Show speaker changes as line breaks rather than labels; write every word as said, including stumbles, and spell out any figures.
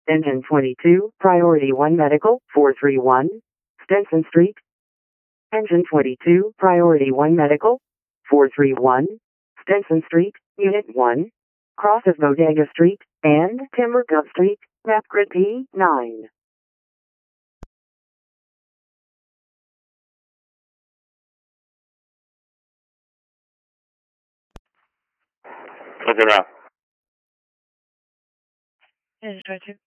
Engine twenty-two, Priority one Medical, four three one, Stinson Street. Engine twenty-two, Priority one Medical, four three one, Stinson Street, Unit one, cross of Bodega Street, and Timber Gulch Street, map grid P nine.
Look around.
Engine twenty-two.